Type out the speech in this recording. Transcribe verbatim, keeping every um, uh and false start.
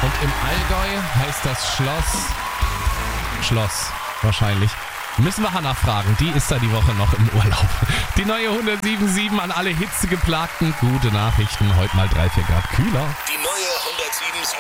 Und im Allgäu heißt das Schloss Schloss, wahrscheinlich. Müssen wir Hannah fragen, die ist da die Woche noch im Urlaub. Die neue hundertsieben Komma sieben an alle Hitzegeplagten. Gute Nachrichten, heute mal drei, vier Grad kühler. Die neue hundertsieben Komma sieben.